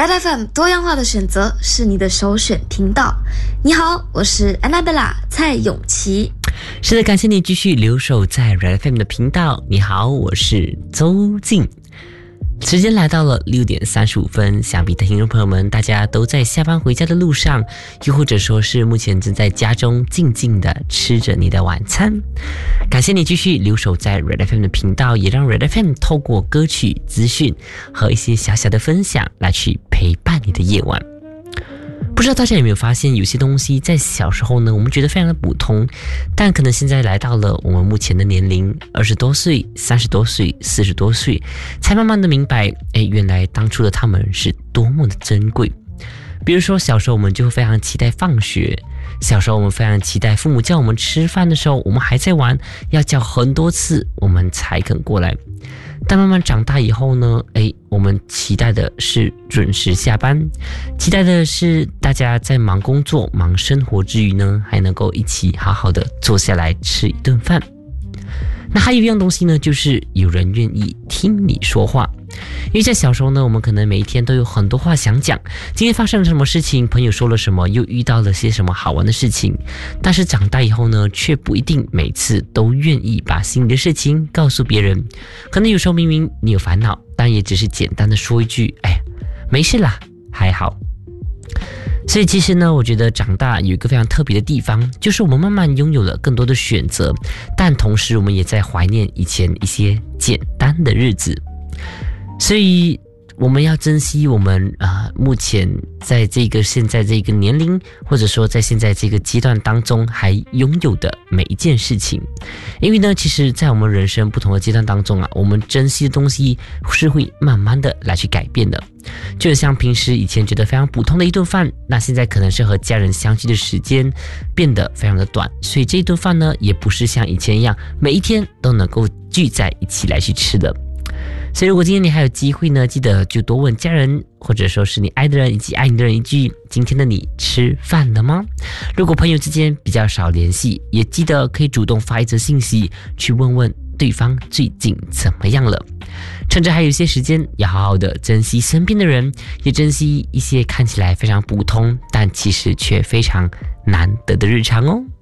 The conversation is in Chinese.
Red FM 多样化的选择是你的首选频道。你好，我是 Annabella 蔡永琪。 是的，感谢你继续留守在 Red FM 的频道。你好，我是周静。时间来到了6点35分，想必听众朋友们大家都在下班回家的路上，又或者说是目前正在家中静静的吃着你的晚餐。感谢你继续留守在 Red FM 的频道，也让 Red FM 透过歌曲、资讯和一些小小的分享来去陪伴你的夜晚。不知道大家有没有发现，有些东西在小时候呢，我们觉得非常的普通，但可能现在来到了我们目前的年龄，20多岁、30多岁、40多岁，才慢慢的明白，原来当初的他们是多么的珍贵。比如说小时候我们就非常期待放学，小时候我们非常期待父母叫我们吃饭的时候，我们还在玩，要叫很多次我们才肯过来。但慢慢长大以后呢，我们期待的是准时下班，期待的是大家在忙工作、忙生活之余呢，还能够一起好好的坐下来吃一顿饭。那还有一样东西呢，就是有人愿意听你说话。因为在小时候呢，我们可能每一天都有很多话想讲，今天发生了什么事情，朋友说了什么，又遇到了些什么好玩的事情。但是长大以后呢，却不一定每次都愿意把心里的事情告诉别人。可能有时候明明你有烦恼，但也只是简单的说一句，没事啦，还好。所以其实呢，我觉得长大有一个非常特别的地方，就是我们慢慢拥有了更多的选择，但同时我们也在怀念以前一些简单的日子。所以我们要珍惜我们目前在现在这个年龄，或者说在现在这个阶段当中还拥有的每一件事情。因为呢，其实在我们人生不同的阶段当中我们珍惜的东西是会慢慢的来去改变的。就像平时以前觉得非常普通的一顿饭，那现在可能是和家人相聚的时间变得非常的短，所以这一顿饭呢，也不是像以前一样每一天都能够聚在一起来去吃的。所以如果今天你还有机会呢，记得就多问家人，或者说是你爱的人以及爱你的人一句，今天的你吃饭了吗？如果朋友之间比较少联系，也记得可以主动发一则信息去问问对方最近怎么样了。趁着还有一些时间，要好好的珍惜身边的人，也珍惜一些看起来非常普通但其实却非常难得的日常哦。